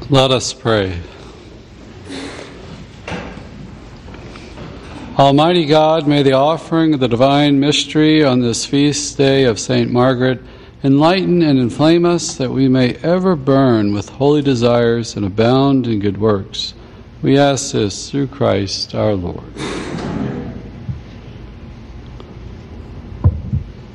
Let us pray. Almighty God, may the offering of the divine mystery on this feast day of St. Margaret enlighten and inflame us, that we may ever burn with holy desires and abound in good works. We ask this through Christ our Lord.